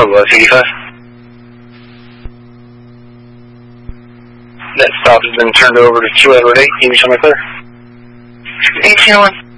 Northwest 85. That stop has been turned over to 2 Edward 8. Can you tell me clear? 1801.